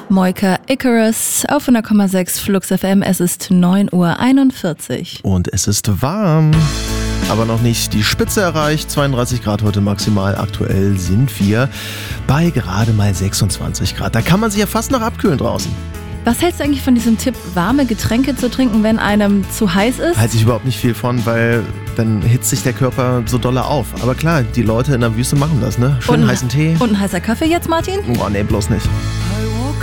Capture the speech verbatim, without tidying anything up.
Moika Icarus auf hundert Komma sechs Flux F M. Es ist neun Uhr einundvierzig. Und es ist warm, aber noch nicht die Spitze erreicht. zweiunddreißig Grad heute maximal. Aktuell sind wir bei gerade mal sechsundzwanzig Grad. Da kann man sich ja fast noch abkühlen draußen. Was hältst du eigentlich von diesem Tipp, warme Getränke zu trinken, wenn einem zu heiß ist? Halte ich überhaupt nicht viel von, weil dann hitzt sich der Körper so dolle auf. Aber klar, die Leute in der Wüste machen das, ne? Schön Und- heißen Tee. Und ein heißer Kaffee jetzt, Martin? Oh, nee, bloß nicht.